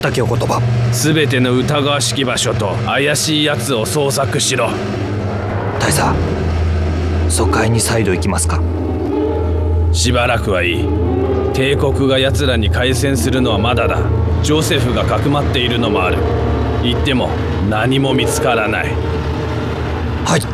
だけお言葉。 全ての疑わしき場所と怪しいやつを捜索しろ。 大佐、疎開に再度行きますか？ しばらくはいい。帝国が奴らに開戦するのはまだだ。ジョセフがかくまっているのもある。行っても何も見つからない。 はい。